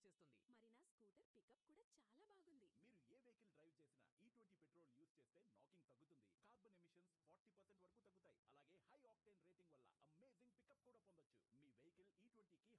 చేస్తుంది. మరి నా స్కూటర్ పికప్ కూడా చాలా బాగుంది. మీరు ఏ వెహికల్ డ్రైవ్ చేసినా E20 పెట్రోల్ యూజ్ చేస్తే నాకింగ్ తగ్గుతుంది, కార్బన్ ఎమిషన్స్ 40% వరకు తగ్గుతాయి. అలాగే హై ఆక్టేన్ రేటింగ్ వల్ల అమేజింగ్ పికప్ కూడా పొందొచ్చు. మీ వెహికల్ E20కి